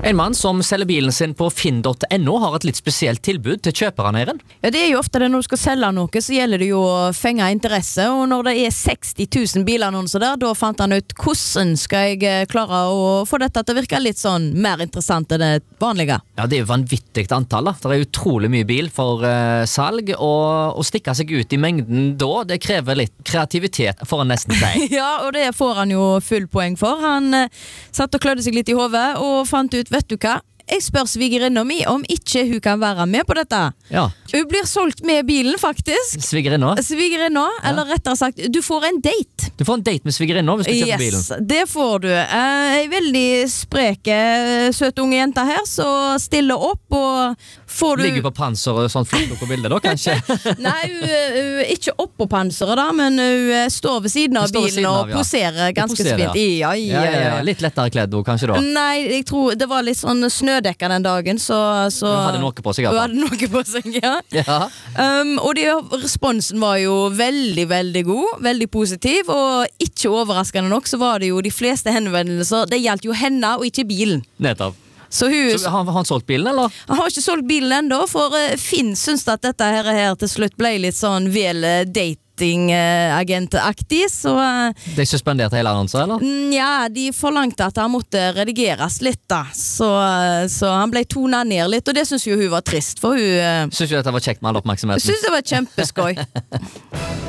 En mann som selger bilen sin på finn.no har et litt spesielt tilbud til kjøperne, Eiren. Ja, det jo ofte det når du skal selge noe, så gjelder det jo å fenge interesse, og når det 60 000 bilannonser der, da fant han ut hvordan skal jeg klare å få dette til å virke litt sånn mer interessant enn det vanlige. Ja, det jo vanvittig antall da. Det utrolig mye bil for salg, og å stikke seg ut i mengden da, det krever litt kreativitet for en nesten si. Ja, og det får han jo full poeng for. Han satt og klødde seg litt i hodet, og fant ut, vet du hva? Jeg spør svigerinna mi om ikke hun kan være med på dette. Ja. Hun blir solgt med bilen, faktisk. Svigerinna? Svigerinna, eller rettere sagt, du får en date. Du får en date med svigerinna hvis du kjøper bilen. Yes, det får du. En veldig spreke, søt unge jente her, så stiller opp og får du... Ligger på panser og sånn flott på bildet da, kanskje? Nei, hun ikke opp på panseret da, men hun står ved siden av bilen og poserer ganske fint. Ja. Litt lettere kledd da, kanskje da? Nei, jeg tror det var litt sånn snødekka den dagen, så hun hadde noe på seg. Hun hadde noe på seg, ja. Og responsen var jo veldig, veldig god, veldig positiv, og ikke overraskende nok så var det jo de fleste henvendelser, det gjaldt jo henne og ikke bilen. Nettopp. Så har han solgt bilen, eller? Han har ikke solgt bilen enda, for Finn synes at dette her til slutt ble litt sånn vel datingagentaktig, så... De suspenderte hele annonser, eller? Ja, de forlangte at han måtte redigeres litt da, så han ble tonet ned litt, og det synes jo hun var trist, for hun... Synes du dette var kjekt med all oppmerksomheten? Synes det var kjempeskoj.